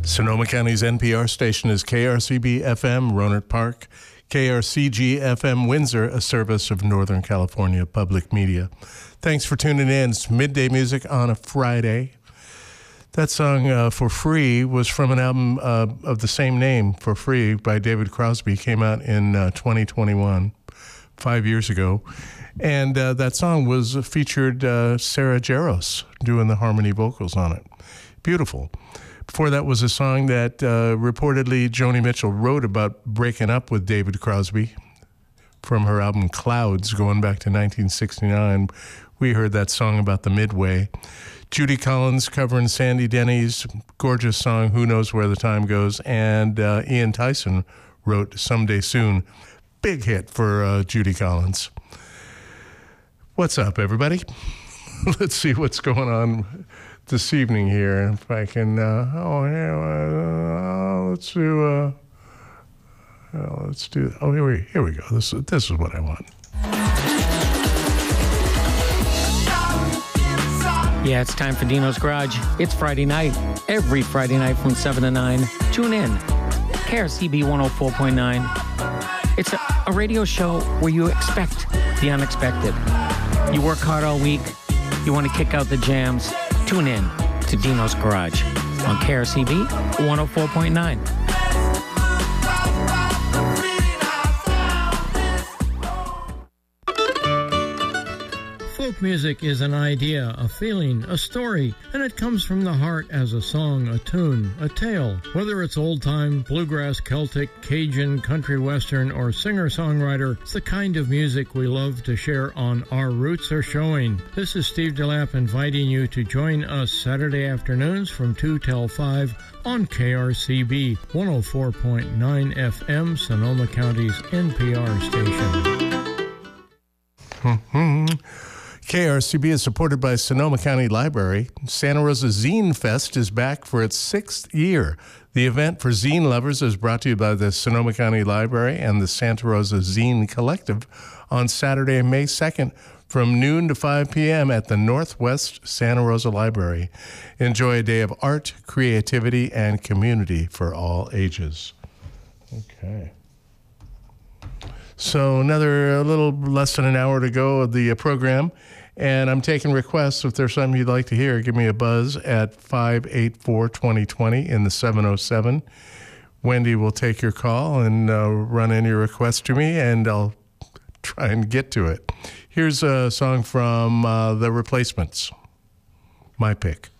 Sonoma County's NPR station is KRCB FM, Rohnert Park, KRCG FM, Windsor, a service of Northern California Public Media. Thanks for tuning in. It's midday music on a Friday. That song, For Free, was from an album of the same name, For Free, by David Crosby. Came out in 2021, 5 years ago. And that song was featured Sarah Jaros doing the harmony vocals on it. Beautiful. Before that was a song that reportedly Joni Mitchell wrote about breaking up with David Crosby from her album Clouds going back to 1969. We heard that song about the Midway. Judy Collins covering Sandy Denny's gorgeous song, Who Knows Where the Time Goes, and Ian Tyson wrote Someday Soon. Big hit for Judy Collins. What's up, everybody? Let's see what's going on this evening here. If I can, let's do, here we go. This is what I want. Yeah, it's time for Dino's Garage. It's Friday night. Every Friday night from 7 to 9. Tune in. KRCB 104.9. It's a radio show where you expect the unexpected. You work hard all week. You want to kick out the jams. Tune in to Dino's Garage on KRCB 104.9. Folk music is an idea, a feeling, a story, and it comes from the heart as a song, a tune, a tale. Whether it's old-time, bluegrass, Celtic, Cajun, country western, or singer-songwriter, it's the kind of music we love to share on Our Roots Are Showing. This is Steve DeLapp inviting you to join us Saturday afternoons from 2 till 5 on KRCB 104.9 FM, Sonoma County's NPR station. KRCB is supported by Sonoma County Library. Santa Rosa Zine Fest is back for its 6th year. The event for zine lovers is brought to you by the Sonoma County Library and the Santa Rosa Zine Collective on Saturday, May 2nd from noon to 5 p.m. at the Northwest Santa Rosa Library. Enjoy a day of art, creativity, and community for all ages. Okay. So a little less than an hour to go of the program, and I'm taking requests. If there's something you'd like to hear, give me a buzz at 584-2020 in the 707. Wendy will take your call and run any request to me, and I'll try and get to it. Here's a song from The Replacements, my pick.